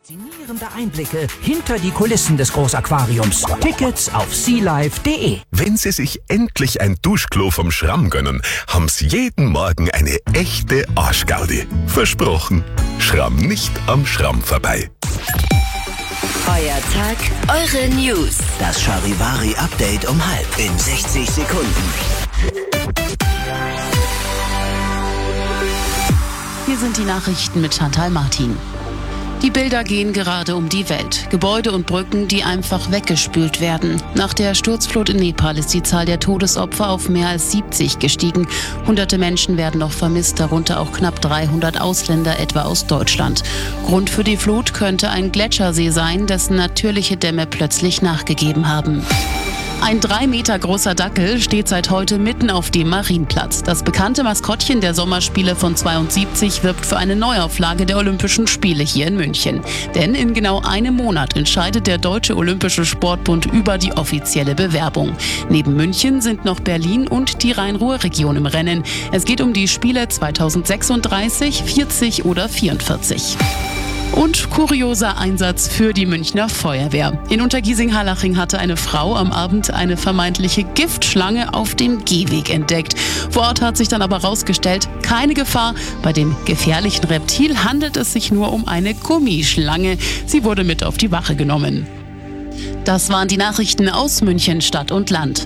Faszinierende Einblicke hinter die Kulissen des Großaquariums. Tickets auf sealife.de. Wenn Sie sich endlich ein Duschklo vom Schramm gönnen, haben Sie jeden Morgen eine echte Arschgaudi. Versprochen. Schramm nicht am Schramm vorbei. Euer Tag, eure News. Das Charivari-Update um 12 in 60 Sekunden. Hier sind die Nachrichten mit Chantal Martin. Die Bilder gehen gerade um die Welt. Gebäude und Brücken, die einfach weggespült werden. Nach der Sturzflut in Nepal ist die Zahl der Todesopfer auf mehr als 70 gestiegen. Hunderte Menschen werden noch vermisst, darunter auch knapp 300 Ausländer, etwa aus Deutschland. Grund für die Flut könnte ein Gletschersee sein, dessen natürliche Dämme plötzlich nachgegeben haben. Ein 3 Meter großer Dackel steht seit heute mitten auf dem Marienplatz. Das bekannte Maskottchen der Sommerspiele von 72 wirbt für eine Neuauflage der Olympischen Spiele hier in München. Denn in genau einem Monat entscheidet der Deutsche Olympische Sportbund über die offizielle Bewerbung. Neben München sind noch Berlin und die Rhein-Ruhr-Region im Rennen. Es geht um die Spiele 2036, 40 oder 44. Und kurioser Einsatz für die Münchner Feuerwehr. In Untergiesing-Harlaching hatte eine Frau am Abend eine vermeintliche Giftschlange auf dem Gehweg entdeckt. Vor Ort hat sich dann aber herausgestellt, keine Gefahr. Bei dem gefährlichen Reptil handelt es sich nur um eine Gummischlange. Sie wurde mit auf die Wache genommen. Das waren die Nachrichten aus München, Stadt und Land.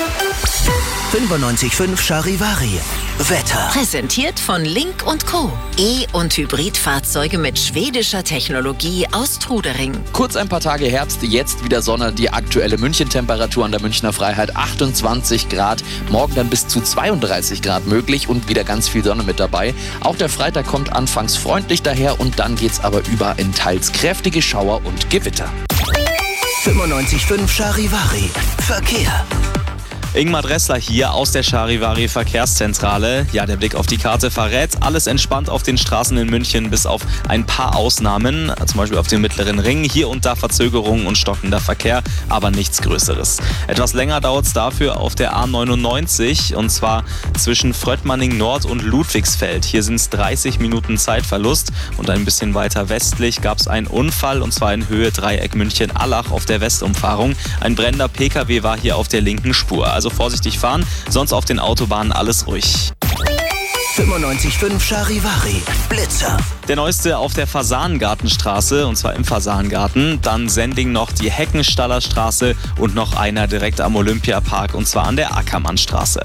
95.5 Charivari. Wetter. Präsentiert von Link & Co. E- und Hybridfahrzeuge mit schwedischer Technologie aus Trudering. Kurz ein paar Tage Herbst, jetzt wieder Sonne. Die aktuelle München-Temperatur an der Münchner Freiheit 28 Grad. Morgen dann bis zu 32 Grad möglich und wieder ganz viel Sonne mit dabei. Auch der Freitag kommt anfangs freundlich daher und dann geht's aber über in teils kräftige Schauer und Gewitter. 95.5 Charivari. Verkehr. Ingmar Dressler hier aus der Charivari Verkehrszentrale. Ja, der Blick auf die Karte verrät, alles entspannt auf den Straßen in München, bis auf ein paar Ausnahmen, zum Beispiel auf dem Mittleren Ring. Hier und da Verzögerungen und stockender Verkehr, aber nichts Größeres. Etwas länger dauert es dafür auf der A99, und zwar zwischen Fröttmanning Nord und Ludwigsfeld. Hier sind es 30 Minuten Zeitverlust, und ein bisschen weiter westlich gab es einen Unfall, und zwar in Höhe Dreieck München-Allach auf der Westumfahrung. Ein brennender PKW war hier auf der linken Spur. Also vorsichtig fahren, sonst auf den Autobahnen alles ruhig. 95.5 Charivari. Blitzer. Der neueste auf der Fasanengartenstraße, und zwar im Fasanengarten. Dann Sending noch die Heckenstallerstraße und noch einer direkt am Olympiapark, und zwar an der Ackermannstraße.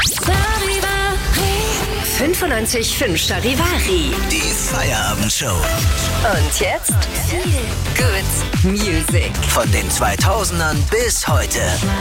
95.5 Charivari. Die Feierabendshow. Und jetzt Good Music. Von den 2000ern bis heute.